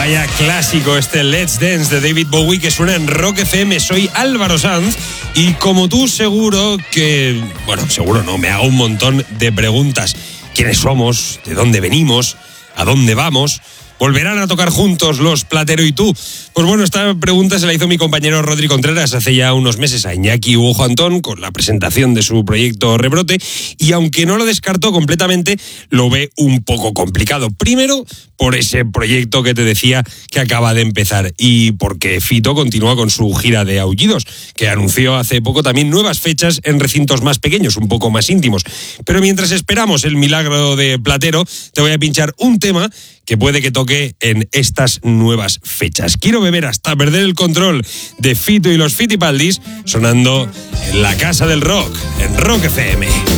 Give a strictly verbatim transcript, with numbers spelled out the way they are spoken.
Vaya clásico este Let's Dance de David Bowie que suena en Rock F M. Soy Álvaro Sanz y como tú seguro que... Bueno, seguro no, me hago un montón de preguntas. ¿Quiénes somos? ¿De dónde venimos? ¿A dónde vamos? ¿Volverán a tocar juntos los Platero y tú? Pues bueno, esta pregunta se la hizo mi compañero Rodri Contreras hace ya unos meses a Iñaki Uojo Antón con la presentación de su proyecto Rebrote, y aunque no lo descartó completamente, lo ve un poco complicado. Primero, por ese proyecto que te decía que acaba de empezar, y porque Fito continúa con su gira de Aullidos, que anunció hace poco también nuevas fechas en recintos más pequeños, un poco más íntimos. Pero mientras esperamos el milagro de Platero, te voy a pinchar un tema que puede que toque en estas nuevas fechas. Quiero beber hasta perder el control, de Fito y los Fitipaldis, sonando en la Casa del Rock, en Rock F M.